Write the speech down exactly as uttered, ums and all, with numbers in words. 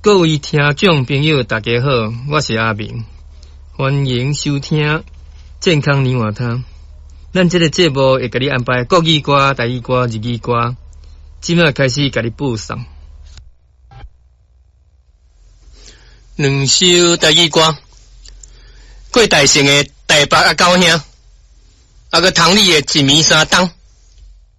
各位听众朋友，大家好，我是阿明，欢迎收听健康年华汤。咱这个节目会给你安排国语歌、台语歌、日语歌，即马开始给你播送。两首台语歌，过大城的台北阿高兄，啊个塘里的一暝三冬。